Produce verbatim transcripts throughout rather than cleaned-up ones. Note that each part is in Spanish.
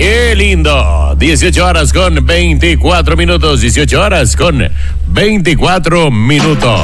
¡Qué lindo! dieciocho horas con veinticuatro minutos. dieciocho horas con veinticuatro minutos.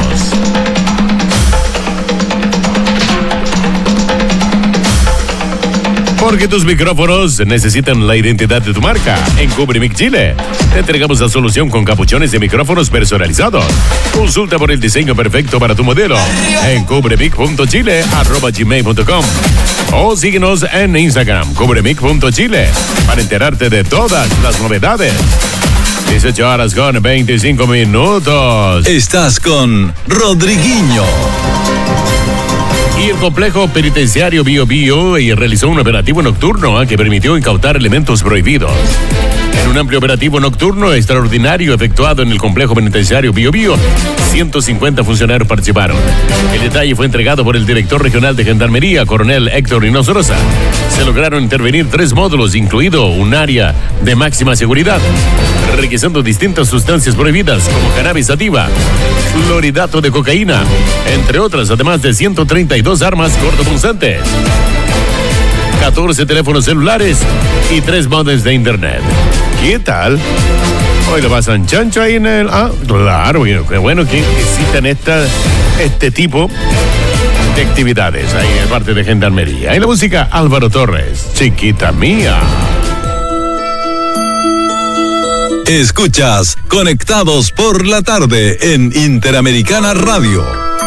Porque tus micrófonos necesitan la identidad de tu marca. En Cubremic Chile te entregamos la solución con capuchones de micrófonos personalizados. Consulta por el diseño perfecto para tu modelo en cubremic punto chile arroba gmail punto com o síguenos en Instagram cubremic punto chile para enterarte de todas las novedades. dieciocho horas con veinticinco minutos. Estás con Rodriguinho. Y el complejo penitenciario Bio Bio y realizó un operativo nocturno que permitió incautar elementos prohibidos. En un amplio operativo nocturno extraordinario efectuado en el complejo penitenciario Bio Bio, ciento cincuenta funcionarios participaron. El detalle fue entregado por el director regional de Gendarmería, coronel Héctor Reynoso Rosa. Se lograron intervenir tres módulos, incluido un área de máxima seguridad, requisando distintas sustancias prohibidas como cannabis sativa, fluoridato de cocaína, entre otras, además de ciento treinta y dos armas cortopunzantes, catorce teléfonos celulares y tres modems de internet. ¿Qué tal? Hoy lo pasan chancho ahí en el... Ah, claro, qué bueno que existan esta, este tipo de actividades ahí en parte de Gendarmería. Y la música, Álvaro Torres, Chiquita Mía. Escuchas Conectados por la Tarde en Interamericana Radio.